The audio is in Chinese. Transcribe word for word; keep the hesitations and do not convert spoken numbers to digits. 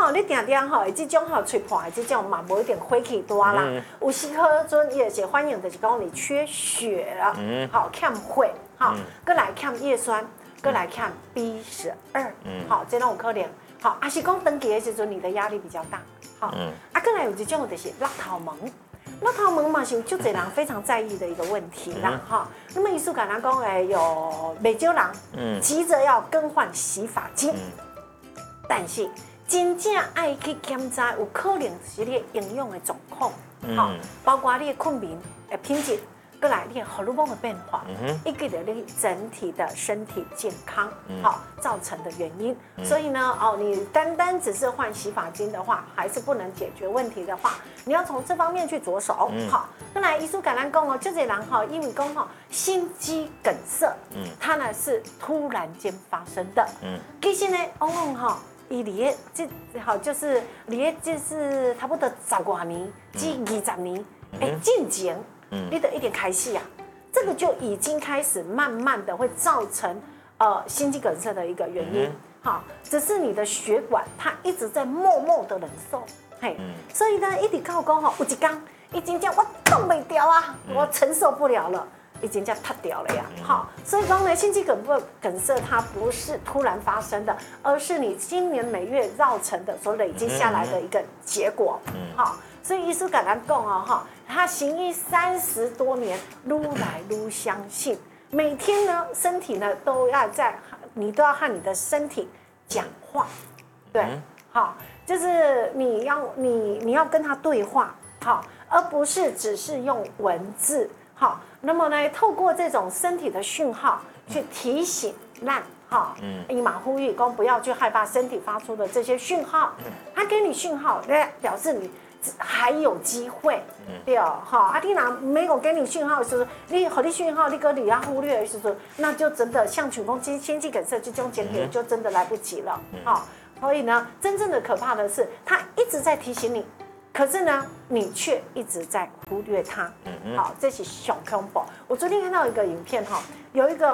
吼，你定定吼，这种吼吹破的这种嘛，无一点火气大啦。嗯、有时候阵也是反映就是讲你缺血了，嗯，好欠血，好，过、嗯、来欠叶酸，过来欠 B 十二，嗯，好，这种有可能。好，还是讲登记的时阵你的压力比较大，好，嗯、啊，过来有一种就是落头毛。落头毛嘛是有就这人非常在意的一个问题啦，哈、嗯。那么医术敢人讲诶，有美洲人，嗯，急着要更换洗发精，嗯、但是真正爱去检查，有可能是你营养的状况，哈、嗯，包括你的困眠的品质，过来你的荷尔蒙的变化，嗯、以及你整体的身体健康，好、嗯、造成的原因。嗯、所以呢，哦，你单单只是换洗发精的话，还是不能解决问题的话。你要从这方面去着手，嗯、好。再来，医术感染讲哦，就这人哈，因为讲哈心肌梗塞，嗯，它呢是突然间发生的，嗯，其实呢，往往哈，伊离这好就是离就是差不多十多年至二十年，哎、嗯，进前，嗯，你的一点开始啊，这个就已经开始慢慢的会造成呃心肌梗塞的一个原因，嗯、好，只是你的血管它一直在默默的忍受。嘿，嗯、所以呢，一直靠讲吼，有一天，已经叫我动不掉啊，嗯、我承受不了了，已经叫塌掉了呀。好、嗯，所以讲呢，心肌梗梗塞它不是突然发生的，而是你今年每月造成的所累积下来的一个结果。嗯，好，所以医师敢来讲啊，哈，他行医三十多年，愈来愈相信，每天呢，身体呢都要在，你都要和你的身体讲话，对，好。就是你要你你要跟他对话，好，而不是只是用文字，好。那么呢，透过这种身体的讯号去提醒让，好，嗯，伊嘛呼吁讲不要去害怕身体发出的这些讯号，他给你讯号，来表示你还有机会，对哦，好，啊，你若没有给你讯号的时候，你和你讯号你搁你要忽略的时候，那就真的像群风心心肌梗塞这种检体就真的来不及了，好。所以呢，真正的可怕的是，他一直在提醒你，可是呢，你却一直在忽略他。好，这是小恐怖。我昨天看到一个影片哈，有一个